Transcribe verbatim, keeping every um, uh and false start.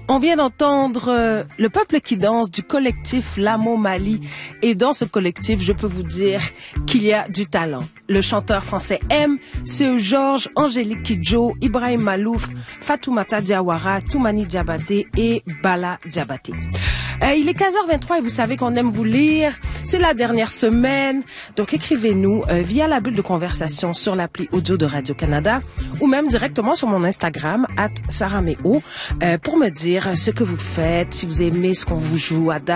On vient d'entendre euh, le peuple qui danse du collectif Lamo Mali. Et dans ce collectif, je peux vous dire qu'il y a du talent. Le chanteur français M, c'est Georges, Angélique Kidjo, Ibrahim Malouf, Fatoumata Diawara, Toumani Diabaté et Bala Diabaté. Euh, il est quinze heures vingt-trois et vous savez qu'on aime vous lire. C'est la dernière semaine. Donc écrivez-nous euh, via la bulle de conversation sur l'appli audio de Radio-Canada ou même directement sur mon Instagram, at sarameo, euh, pour me dire ce que vous faites, si vous aimez ce qu'on vous joue à date.